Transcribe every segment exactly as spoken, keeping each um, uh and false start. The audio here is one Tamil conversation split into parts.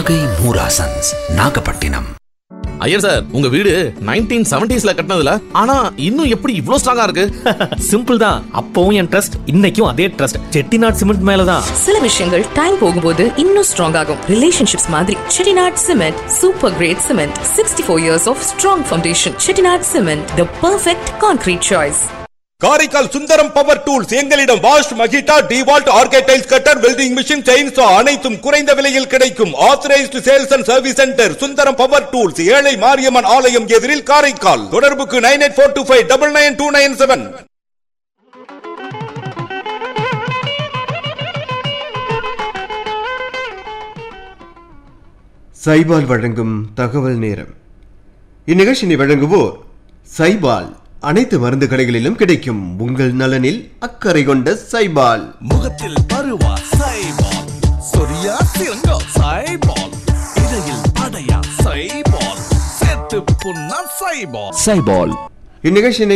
நாகை மூராசன்ஸ் நாகப்பட்டினம். ஐயர் சார், உங்க வீடு நைன்டீன் செவன்டீஸ்ல கட்டினதுல ஆனா இன்னும் எப்படி இவ்ளோ ஸ்ட்ராங்கா இருக்கு? சிம்பிள் தான். அப்பவும் என் ட்ரஸ்ட், இன்னைக்கும் அதே ட்ரஸ்ட். செட்டிநாட் சிமெண்ட் மேலதான். சில விஷயங்கள் டைம் போகும்போது இன்னும் ஸ்ட்ராங் ஆகும். ரிலேஷன்ஷிப்ஸ் மாதிரி Chettinad cement super great cement. Sixty four years of strong foundation. Chettinad cement, the perfect concrete choice. Karaikal Sundaram power tools எங்களிடம் wash, மகிட்டா, டிவால்ட், ஆர்கேடைல்ஸ் cutter, welding machine, chainsaw அனைத்தும் குறைந்த விலையில் கிடைக்கும். Authorised sales and service centre Sundaram power tools, ஏழை மாரியம்மன் ஆலயம் எதிரில் காரைக்கால். தொடர்புக்கு nine eight four two five double nine two nine seven. Saibol வழங்கும் தகவல் நேரம். இந்நிகழ்ச்சியை வழங்குவோர் சைபால். அனைத்து மருந்து கடைகளிலும் கிடைக்கும். உங்கள் நலனில் அக்கறை கொண்ட சைபால். முகத்தில் பருவா சைபால், சொரியா சிறங்கா சைபால், இடையில் அடையா சைபால், சேத்து புண்ணா சைபால். சைபால். இந்நிகழ்ச்சியை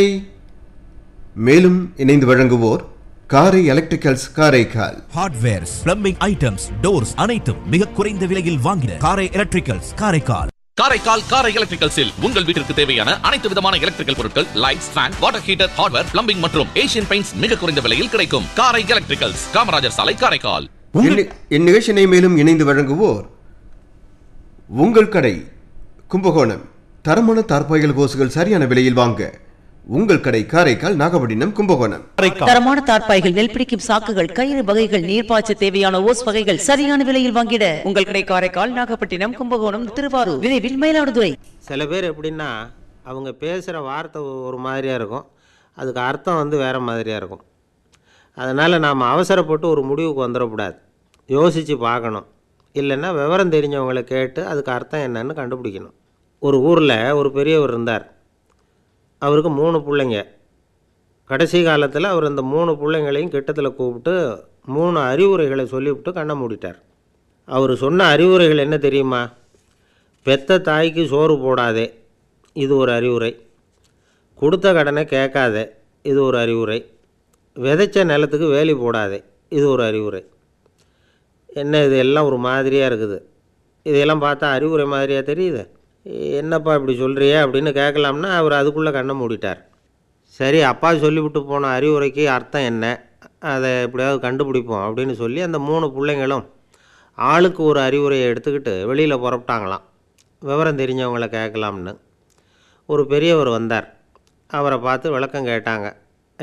மேலும் இணைந்து வழங்குவோர் காரை electricals Karaikal. Hardwares, plumbing items, doors அனைத்தும் மிக குறைந்த விலையில் வாங்கின காரை எலக்ட்ரிக்கல்ஸ் காரைக்கால். காரைக்கால் காரை எலக்ட்ரிக்கல்ஸில் உங்கள் வீட்டிற்கு தேவையான அனைத்து விதமான எலக்ட்ரிக்கல் பொருட்கள், lights, fan, water heater, hardware, plumbing மற்றும் ஏசியன் பெயிண்ட்ஸ் மிக குறைந்த விலையில் கிடைக்கும். காரை எலக்ட்ரிக்கல்ஸ், காமராஜர் சாலை, காரைக்கால். இந்நிகழ்ச்சியை மேலும் இணைந்து வழங்குவோர் உங்கள் கடை கும்பகோணம். தரமான தார்பாய்கள் கோசுகள் சரியான விலையில் வாங்க உங்கள் கடை காரைக்கால், நாகப்பட்டினம், கும்பகோணம். தரமான தார்பாய்கள், நெல் பிடிக்கும் சாக்குகள், கயிறு வகைகள், நீர்ப்பாய்ச்ச தேவையான ஓஸ் வகைகள் சரியான விலையில் வாங்கிட உங்கள் கடை காரைக்கால், நாகப்பட்டினம், கும்பகோணம், திருவாரூர், விரைவில் மயிலாடுதுறை. சில பேர் எப்படின்னா அவங்க பேசுகிற வார்த்தை ஒரு மாதிரியாக இருக்கும், அதுக்கு அர்த்தம் வந்து வேறு மாதிரியாக இருக்கும். அதனால் நாம் அவசரப்பட்டு ஒரு முடிவுக்கு வந்துடக்கூடாது, யோசித்து பார்க்கணும். இல்லைன்னா விவரம் தெரிஞ்சவங்களை கேட்டு அதுக்கு அர்த்தம் என்னன்னு கண்டுபிடிக்கணும். ஒரு ஊரில் ஒரு பெரியவர் இருந்தார். அவருக்கு மூணு பிள்ளைங்க. கடைசி காலத்தில் அவர் இந்த மூணு பிள்ளைங்களையும் கிட்டத்தில் கூப்பிட்டு மூணு அறிவுரைகளை சொல்லிவிட்டு கண்ணை மூடிட்டார். அவர் சொன்ன அறிவுரைகள் என்ன தெரியுமா? பெத்த தாய்க்கு சோறு போடாதே, இது ஒரு அறிவுரை. கொடுத்த கடனை கேட்காதே, இது ஒரு அறிவுரை. விதைச்ச நிலத்துக்கு வேலி போடாதே, இது ஒரு அறிவுரை. என்ன இது எல்லாம் ஒரு மாதிரியாக இருக்குது? இதையெல்லாம் பார்த்தா அறிவுரை மாதிரியாக தெரியுது. என்னப்பா இப்படி சொல்கிறியே அப்படின்னு கேட்கலாம்னா அவர் அதுக்குள்ளே கண்ணை மூடிட்டார். சரி, அப்பா சொல்லிவிட்டு போன அறிவுரைக்கு அர்த்தம் என்ன, அதை எப்படியாவது கண்டுபிடிப்போம் அப்படின்னு சொல்லி அந்த மூணு பிள்ளைங்களும் ஆளுக்கு ஒரு அறிவுரையை எடுத்துக்கிட்டு வெளியில் புறப்பட்டாங்களாம், விவரம் தெரிஞ்சவங்களை கேட்கலாம்னு. ஒரு பெரியவர் வந்தார். அவரை பார்த்து விளக்கம் கேட்டாங்க.